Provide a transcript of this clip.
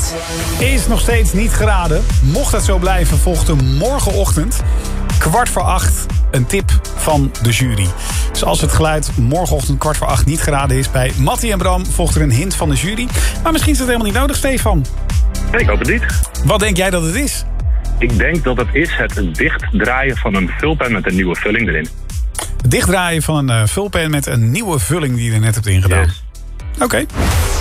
Is nog steeds niet geraden. Mocht het zo blijven, volgt er morgenochtend 7:15 een tip van de jury. Dus als het geluid morgenochtend 7:15 niet geraden is bij Mattie en Bram, volgt er een hint van de jury. Maar misschien is het helemaal niet nodig, Stefan. Ik hoop het niet. Wat denk jij dat het is? Ik denk dat het is het dichtdraaien van een vulpen met een nieuwe vulling erin. Het dichtdraaien van een vulpen met een nieuwe vulling die je er net hebt ingedaan. Yes. Oké.